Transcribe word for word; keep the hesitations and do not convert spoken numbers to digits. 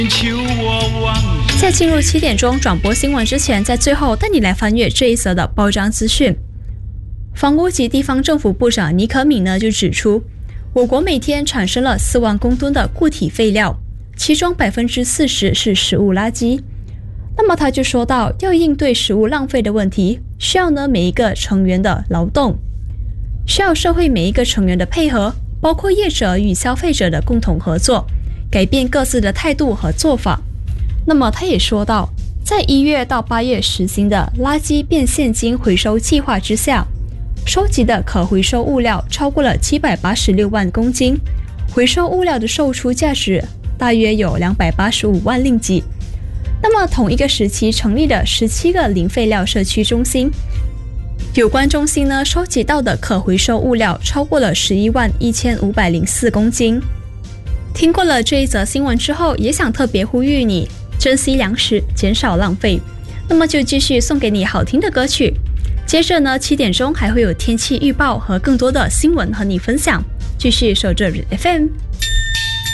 在进入七点钟转播新闻之前，在最后带你来翻阅这一则的报章资讯。房屋及地方政府部长倪可敏呢就指出，我国每天产生了四万公吨的固体废料，其中百分之四十是食物垃圾。那么他就说到，要应对食物浪费的问题，需要呢每一个成员的劳动，需要社会每一个成员的配合，包括业者与消费者的共同合作，改变各自的态度和做法。那么他也说到，在一月到八月实行的垃圾变现金回收计划之下，收集的可回收物料超过了七百八十六万公斤，回收物料的售出价值大约有两百八十五万令吉。那么同一个时期成立了十七个零废料社区中心，有关中心呢收集到的可回收物料超过了十一万一千五百零四公斤。听过了这一则新闻之后，也想特别呼吁你珍惜粮食，减少浪费。那么就继续送给你好听的歌曲。接着呢，七点钟还会有天气预报和更多的新闻和你分享。继续守着 F M。